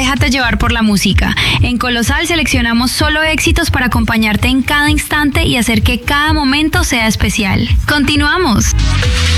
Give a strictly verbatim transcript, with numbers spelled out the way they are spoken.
déjate llevar por la música. En Colosal seleccionamos solo éxitos para acompañarte en cada instante y hacer que cada momento sea especial. ¡Continuamos!